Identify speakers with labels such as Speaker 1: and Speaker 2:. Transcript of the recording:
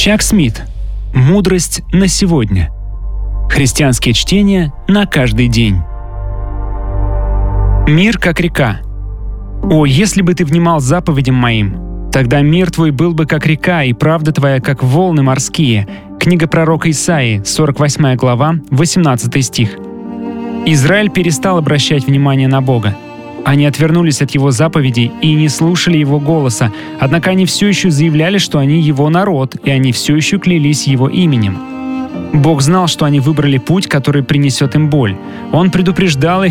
Speaker 1: Чак Смит. Мудрость на сегодня. Христианские чтения на каждый день. Мир как река. О, если бы ты внимал заповедям моим, тогда мир твой был бы как река, и правда твоя как волны морские. Книга пророка Исаии, 48 глава, 18 стих. Израиль перестал обращать внимание на Бога. Они отвернулись от Его заповедей и не слушали Его голоса, однако они все еще заявляли, что они Его народ, и они все еще клялись Его именем. Бог знал, что они выбрали путь, который принесет им боль. Он предупреждал их,